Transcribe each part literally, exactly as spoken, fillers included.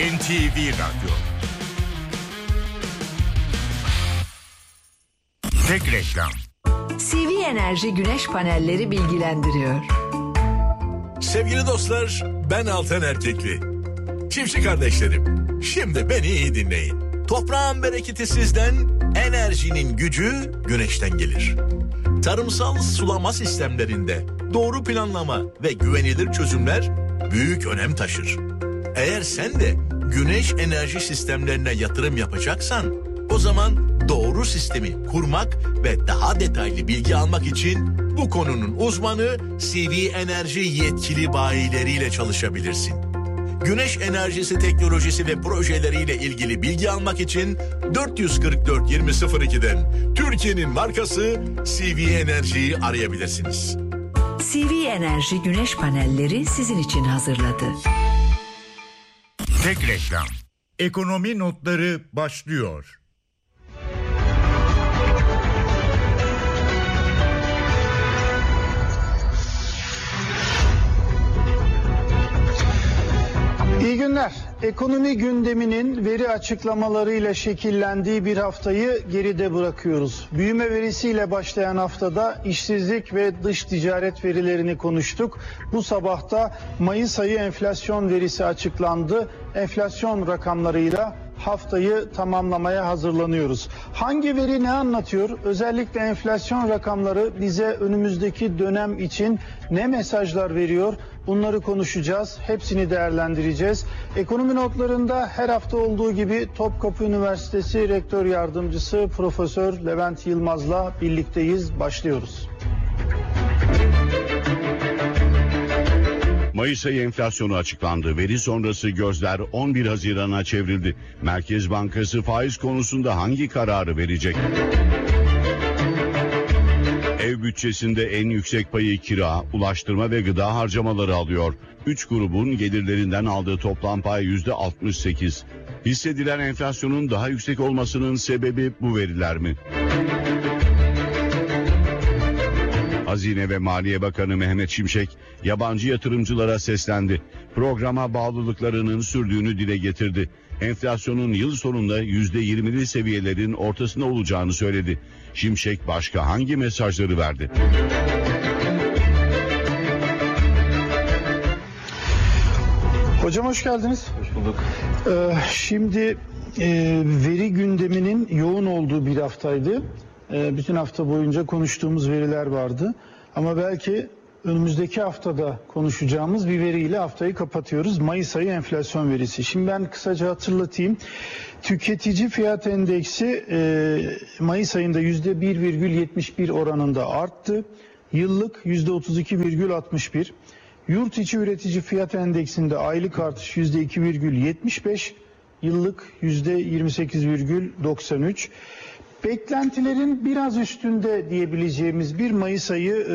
N T V Radyo. Tek reklam. C V Enerji güneş panelleri bilgilendiriyor. Sevgili dostlar, ben Altan Erkekli. Çiftçi kardeşlerim, şimdi beni iyi dinleyin. Toprağın bereketi sizden, enerjinin gücü güneşten gelir. Tarımsal sulama sistemlerinde doğru planlama ve güvenilir çözümler büyük önem taşır. Eğer sen de güneş enerji sistemlerine yatırım yapacaksan, o zaman doğru sistemi kurmak ve daha detaylı bilgi almak için bu konunun uzmanı C V Enerji yetkili bayileriyle çalışabilirsin. Güneş enerjisi teknolojisi ve projeleriyle ilgili bilgi almak için dört yüz kırk dört yirmi sıfır iki'den Türkiye'nin markası C V Enerji'yi arayabilirsiniz. C V Enerji güneş panelleri sizin için hazırladı. Tek reklam. Ekonomi notları başlıyor. İyi günler. Ekonomi gündeminin veri açıklamalarıyla şekillendiği bir haftayı geride bırakıyoruz. Büyüme verisiyle başlayan haftada işsizlik ve dış ticaret verilerini konuştuk. Bu sabah da Mayıs ayı enflasyon verisi açıklandı. Enflasyon rakamlarıyla haftayı tamamlamaya hazırlanıyoruz. Hangi veri ne anlatıyor? Özellikle enflasyon rakamları bize önümüzdeki dönem için ne mesajlar veriyor? Bunları konuşacağız. Hepsini değerlendireceğiz. Ekonomi notlarında her hafta olduğu gibi Topkapı Üniversitesi Rektör Yardımcısı Profesör Levent Yılmaz'la birlikteyiz. Başlıyoruz. Mayıs ayı enflasyonu açıklandı. Veri sonrası gözler on bir Haziran'a çevrildi. Merkez Bankası faiz konusunda hangi kararı verecek? Ev bütçesinde en yüksek payı kira, ulaştırma ve gıda harcamaları alıyor. Üç grubun gelirlerinden aldığı toplam pay yüzde altmış sekiz. Hissedilen enflasyonun daha yüksek olmasının sebebi bu veriler mi? Hazine ve Maliye Bakanı Mehmet Şimşek yabancı yatırımcılara seslendi. Programa bağlılıklarının sürdüğünü dile getirdi. Enflasyonun yıl sonunda yüzde yirmili seviyelerin ortasında olacağını söyledi. Şimşek başka hangi mesajları verdi? Hocam hoş geldiniz. Hoş bulduk. Ee, şimdi e, veri gündeminin yoğun olduğu bir haftaydı. E, bütün hafta boyunca konuştuğumuz veriler vardı. Ama belki önümüzdeki haftada konuşacağımız bir veriyle haftayı kapatıyoruz. Mayıs ayı enflasyon verisi. Şimdi ben kısaca hatırlatayım. Tüketici fiyat endeksi e, Mayıs ayında yüzde bir virgül yetmiş bir oranında arttı. Yıllık yüzde otuz iki virgül altmış bir. Yurt içi üretici fiyat endeksinde aylık artış yüzde iki virgül yetmiş beş. Yıllık yüzde yirmi sekiz virgül doksan üç. Beklentilerin biraz üstünde diyebileceğimiz bir Mayıs ayı e,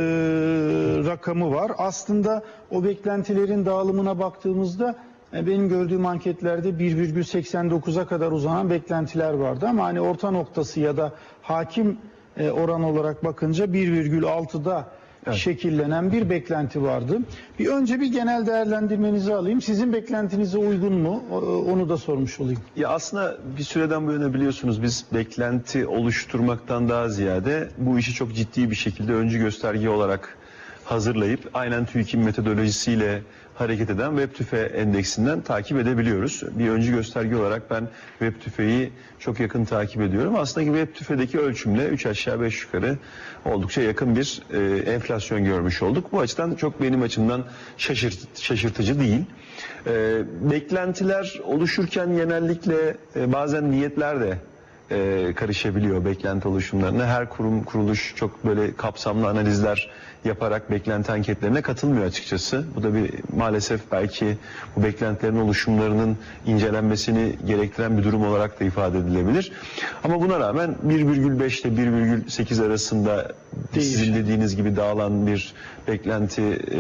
rakamı var. Aslında o beklentilerin dağılımına baktığımızda e, benim gördüğüm anketlerde bir virgül seksen dokuza kadar uzanan beklentiler vardı. Ama hani orta noktası ya da hakim e, oran olarak bakınca bir virgül altıda evet, şekillenen bir beklenti vardı. Bir önce bir genel değerlendirmenizi alayım. Sizin beklentinize uygun mu? Onu da sormuş olayım. Ya aslında bir süreden bu yana biliyorsunuz biz beklenti oluşturmaktan daha ziyade bu işi çok ciddi bir şekilde öncü gösterge olarak hazırlayıp aynen TÜİK'in metodolojisiyle hareket eden WebTÜFE endeksinden takip edebiliyoruz. Bir öncü gösterge olarak ben WebTÜFE'yi çok yakın takip ediyorum. Aslında WebTÜFE'deki ölçümle üç aşağı beş yukarı oldukça yakın bir e, enflasyon görmüş olduk. Bu açıdan çok benim açımdan şaşırt, şaşırtıcı değil. E, beklentiler oluşurken genellikle e, bazen niyetler de e, karışabiliyor beklenti oluşumlarına. Her kurum kuruluş çok böyle kapsamlı analizler yaparak beklenti anketlerine katılmıyor açıkçası. Bu da bir maalesef belki bu beklentilerin oluşumlarının incelenmesini gerektiren bir durum olarak da ifade edilebilir. Ama buna rağmen bir virgül beş ile bir virgül sekiz arasında değişir, sizin dediğiniz gibi dağılan bir beklenti e,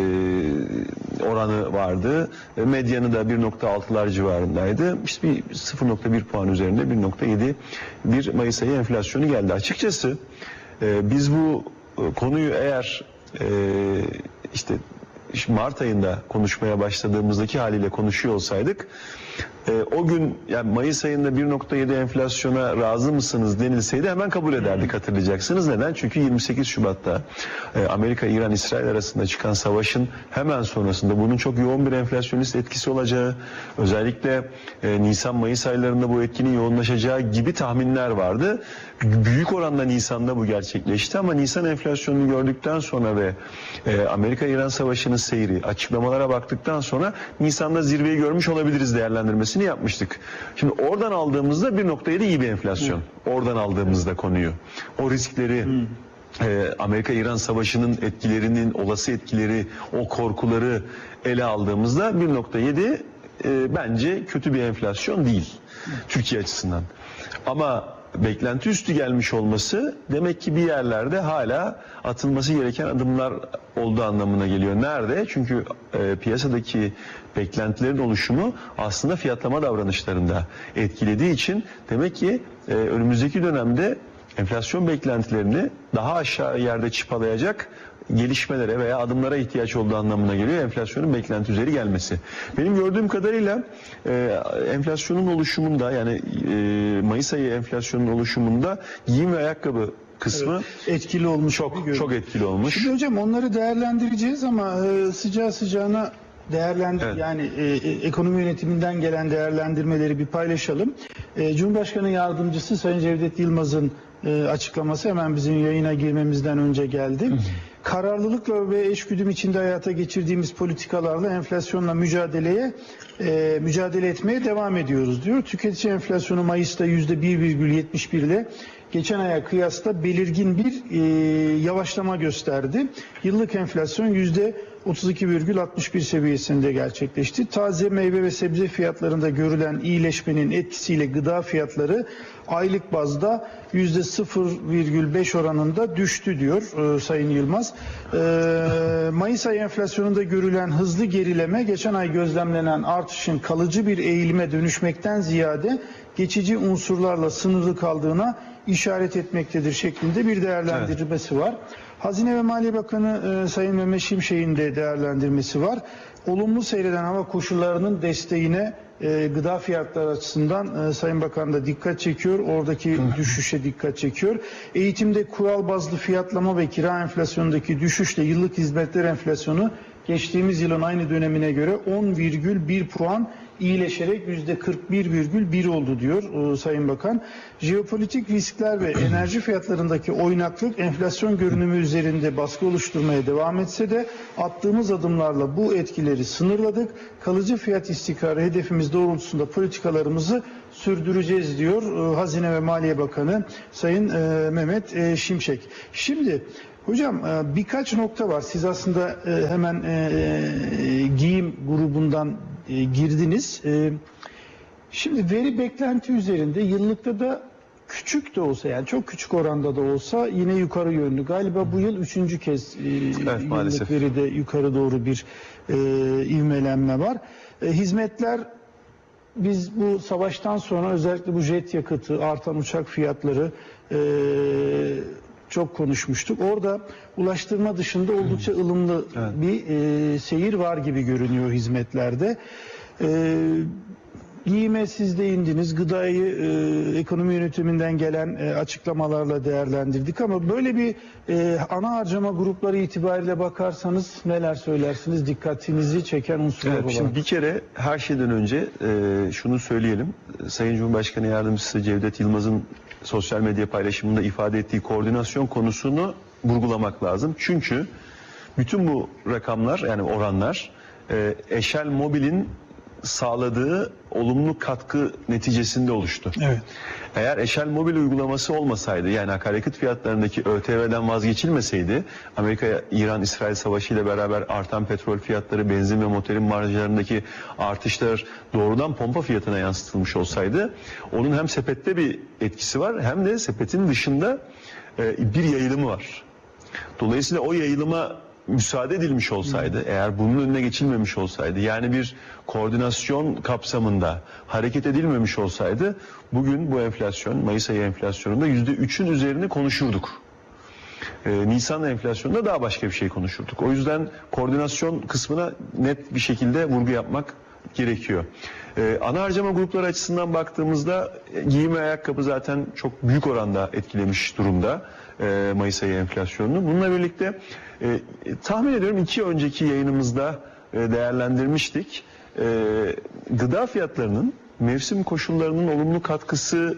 oranı vardı. E, medyanı da bir nokta altılar civarındaydı. İşte bir sıfır nokta bir puan üzerinde bir nokta yedi bir Mayıs ayı enflasyonu geldi. Açıkçası e, biz bu e, konuyu eğer e, işte Mart ayında konuşmaya başladığımızdaki haliyle konuşuyor olsaydık e, o gün yani Mayıs ayında bir nokta yedi enflasyona razı mısınız denilseydi hemen kabul ederdik, hatırlayacaksınız. Neden? Çünkü yirmi sekiz Şubat'ta e, Amerika, İran, İsrail arasında çıkan savaşın hemen sonrasında bunun çok yoğun bir enflasyonist etkisi olacağı, özellikle e, Nisan-Mayıs aylarında bu etkinin yoğunlaşacağı gibi tahminler vardı. Büyük oranda Nisan'da bu gerçekleşti ama Nisan enflasyonunu gördükten sonra ve e, Amerika-İran savaşının seyri, açıklamalara baktıktan sonra Nisan'da zirveyi görmüş olabiliriz değerlendirmesini yapmıştık. Şimdi oradan aldığımızda bir nokta yedi iyi bir enflasyon. Hı. Oradan aldığımızda konuyu. O riskleri, e, Amerika-İran savaşının etkilerinin, olası etkileri, o korkuları ele aldığımızda bir nokta yedi e, bence kötü bir enflasyon değil. Hı. Türkiye açısından. Ama beklenti üstü gelmiş olması demek ki bir yerlerde hala atılması gereken adımlar olduğu anlamına geliyor. Nerede? Çünkü e, piyasadaki beklentilerin oluşumu aslında fiyatlama davranışlarında etkilediği için demek ki e, önümüzdeki dönemde enflasyon beklentilerini daha aşağı yerde çıpalayacak gelişmelere veya adımlara ihtiyaç olduğu anlamına geliyor enflasyonun beklenti üzeri gelmesi. Benim gördüğüm kadarıyla e, enflasyonun oluşumunda yani e, Mayıs ayı enflasyonun oluşumunda giyim ve ayakkabı kısmı evet, etkili olmuş. Çok çok etkili olmuş. Şimdi hocam onları değerlendireceğiz ama e, sıcağı sıcağına değerlendir evet. yani e, e, ekonomi yönetiminden gelen değerlendirmeleri bir paylaşalım. E, Cumhurbaşkanı Yardımcısı Sayın Cevdet Yılmaz'ın e, açıklaması hemen bizim yayına girmemizden önce geldi. Hı hı. Kararlılıkla ve eşgüdüm içinde hayata geçirdiğimiz politikalarla enflasyonla mücadeleye e, mücadele etmeye devam ediyoruz diyor. Tüketici enflasyonu Mayıs'ta yüzde bir virgül yetmiş bir ile geçen aya kıyasla belirgin bir e, yavaşlama gösterdi. Yıllık enflasyon yüzde otuz iki virgül altmış bir seviyesinde gerçekleşti. Taze meyve ve sebze fiyatlarında görülen iyileşmenin etkisiyle gıda fiyatları aylık bazda yüzde sıfır virgül beş oranında düştü diyor e, Sayın Yılmaz. E, Mayıs ayı enflasyonunda görülen hızlı gerileme geçen ay gözlemlenen artışın kalıcı bir eğilime dönüşmekten ziyade geçici unsurlarla sınırlı kaldığına işaret etmektedir şeklinde bir değerlendirmesi evet. var. Hazine ve Maliye Bakanı e, Sayın Mehmet Şimşek'in de değerlendirmesi var. Olumlu seyreden hava koşullarının desteğine e, gıda fiyatları açısından e, Sayın Bakan da dikkat çekiyor. Oradaki Hı. düşüşe dikkat çekiyor. Eğitimde kural bazlı fiyatlama ve kira enflasyonundaki düşüşle yıllık hizmetler enflasyonu geçtiğimiz yılın aynı dönemine göre on virgül bir puan iyileşerek yüzde kırk bir virgül bir oldu diyor e, Sayın Bakan. Jeopolitik riskler ve enerji fiyatlarındaki oynaklık enflasyon görünümü üzerinde baskı oluşturmaya devam etse de attığımız adımlarla bu etkileri sınırladık. Kalıcı fiyat istikrarı hedefimiz doğrultusunda politikalarımızı sürdüreceğiz diyor e, Hazine ve Maliye Bakanı Sayın e, Mehmet e, Şimşek. Şimdi hocam birkaç nokta var. Siz aslında hemen giyim grubundan girdiniz. Şimdi veri beklenti üzerinde yıllıkta da küçük de olsa yani çok küçük oranda da olsa yine yukarı yönlü. Galiba bu yıl üçüncü kez evet, yıllık maalesef. veride yukarı doğru bir ivmelenme var. Hizmetler biz bu savaştan sonra özellikle bu jet yakıtı, artan uçak fiyatları çok konuşmuştuk. Orada ulaştırma dışında oldukça ılımlı evet. bir e, seyir var gibi görünüyor hizmetlerde. E, giyime siz değindiniz. Gıdayı e, ekonomi yönetiminden gelen e, açıklamalarla değerlendirdik ama böyle bir e, ana harcama grupları itibariyle bakarsanız neler söylersiniz? Dikkatinizi çeken unsurlar evet, olarak. Şimdi bir kere her şeyden önce e, şunu söyleyelim. Sayın Cumhurbaşkanı Yardımcısı Cevdet Yılmaz'ın sosyal medya paylaşımında ifade ettiği koordinasyon konusunu vurgulamak lazım. Çünkü bütün bu rakamlar yani oranlar e, Eşel Mobil'in sağladığı olumlu katkı neticesinde oluştu. Evet. Eğer Eşel Mobil uygulaması olmasaydı yani akaryakıt fiyatlarındaki ÖTV'den vazgeçilmeseydi Amerika, İran, İsrail savaşı ile beraber artan petrol fiyatları, benzin ve motorin marjlarındaki artışlar doğrudan pompa fiyatına yansıtılmış olsaydı onun hem sepette bir etkisi var hem de sepetin dışında e, bir yayılımı var. Dolayısıyla o yayılıma müsaade edilmiş olsaydı, eğer bunun önüne geçilmemiş olsaydı, yani bir koordinasyon kapsamında hareket edilmemiş olsaydı, bugün bu enflasyon, Mayıs ayı enflasyonunda yüzde üçün üzerini konuşurduk. Ee, Nisan enflasyonunda daha başka bir şey konuşurduk. O yüzden koordinasyon kısmına net bir şekilde vurgu yapmak gerekiyor. Ee, ana harcama grupları açısından baktığımızda e, giyim ve ayakkabı zaten çok büyük oranda etkilemiş durumda e, Mayıs ayı enflasyonunu. Bununla birlikte e, tahmin ediyorum iki önceki yayınımızda e, değerlendirmiştik. E, gıda fiyatlarının mevsim koşullarının olumlu katkısına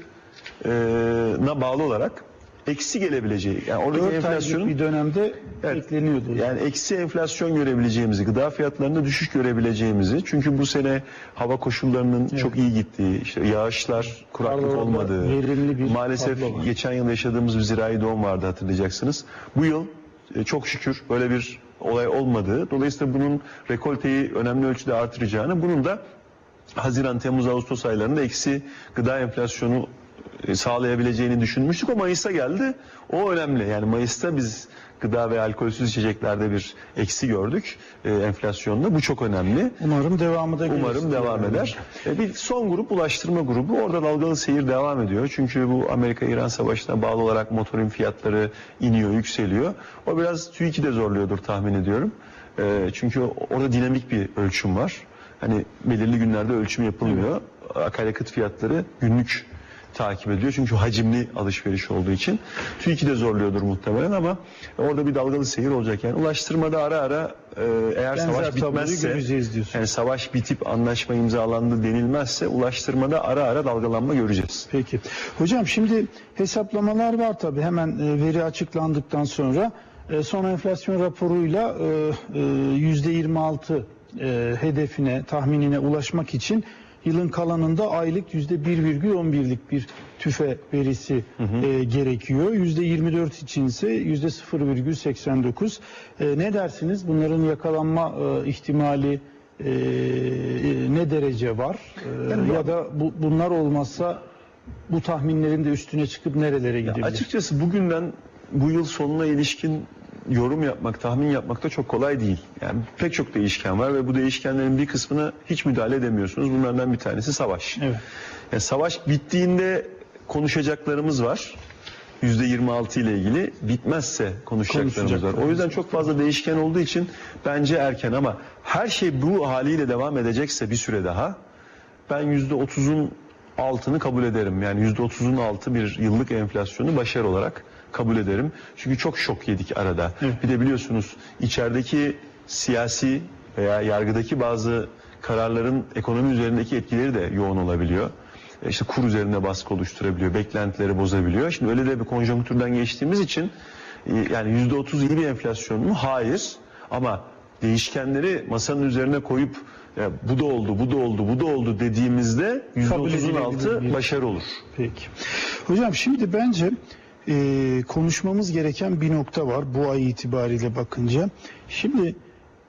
bağlı olarak eksi gelebileceği, yani oradaki dört aylık enflasyonun bir dönemde Evet. bekleniyordu. Yani eksi enflasyon görebileceğimizi, gıda fiyatlarında düşüş görebileceğimizi, çünkü bu sene hava koşullarının çok iyi gittiği, işte yağışlar, kuraklık Tarlalarda olmadığı, verimli bir maalesef tablo var. geçen yıl yaşadığımız bir zirai doğum vardı, hatırlayacaksınız. Bu yıl e, çok şükür böyle bir olay olmadığı, dolayısıyla bunun rekolteyi önemli ölçüde artıracağını, bunun da Haziran, Temmuz, Ağustos aylarında eksi gıda enflasyonu e, sağlayabileceğini düşünmüştük. O Mayıs'a geldi. O önemli. Yani Mayıs'ta biz gıda ve alkolsüz içeceklerde bir eksi gördük e, enflasyonda. Bu çok önemli. Umarım devamı da gelir. Umarım devam eder. E, bir son grup ulaştırma grubu. Orada dalgalı seyir devam ediyor. Çünkü bu Amerika-İran savaşına bağlı olarak motorin fiyatları iniyor, yükseliyor. O biraz TÜİK'i de zorluyordur tahmin ediyorum. E, çünkü orada dinamik bir ölçüm var. Hani belirli günlerde ölçüm yapılmıyor. Akaryakıt fiyatları günlük takip ediyor. Çünkü hacimli alışveriş olduğu için. TÜİK'i de zorluyordur muhtemelen ama orada bir dalgalı seyir olacak. Yani ulaştırmada ara ara e, eğer Benzer savaş tabloyu bitmezse, göreceğiz diyorsun. yani savaş bitip anlaşma imzalandı denilmezse ulaştırmada ara ara dalgalanma göreceğiz. Peki. Hocam şimdi hesaplamalar var tabii. Hemen e, veri açıklandıktan sonra e, son enflasyon raporuyla e, e, yüzde yirmi altı e, hedefine, tahminine ulaşmak için yılın kalanında aylık yüzde bir virgül on birlik bir tüfe verisi e, gerekiyor. yüzde yirmi dört için ise yüzde sıfır virgül seksen dokuz. E, ne dersiniz? Bunların yakalanma e, ihtimali e, e, ne derece var? E, Yani bu- ya da bu, bunlar olmazsa bu tahminlerin de üstüne çıkıp nerelere gidebilir? Açıkçası bugünden bu yıl sonuna ilişkin yorum yapmak, tahmin yapmak da çok kolay değil. Yani pek çok değişken var ve bu değişkenlerin bir kısmına hiç müdahale edemiyorsunuz. Bunlardan bir tanesi savaş. Evet. Yani savaş bittiğinde konuşacaklarımız var. yüzde yirmi altı ile ilgili. Bitmezse konuşacaklarımız var. Konuşacaklarımız O yüzden çok fazla değişken olduğu için bence erken, ama her şey bu haliyle devam edecekse bir süre daha ben yüzde otuzun altını kabul ederim. Yani yüzde otuzun altı bir yıllık enflasyonu başarı olarak kabul ederim. Çünkü çok şok yedik arada. Bir de biliyorsunuz içerideki siyasi veya yargıdaki bazı kararların ekonomi üzerindeki etkileri de yoğun olabiliyor. E İşte kur üzerinde baskı oluşturabiliyor, beklentileri bozabiliyor. Şimdi öyle de bir konjonktürden geçtiğimiz için e, yani yüzde otuz iyi bir enflasyon mu? Hayır. Ama değişkenleri masanın üzerine koyup ya bu da oldu, bu da oldu, bu da oldu dediğimizde yüzde otuzun altı bir- başarı olur. Peki. Hocam şimdi bence e, konuşmamız gereken bir nokta var bu ay itibariyle bakınca. Şimdi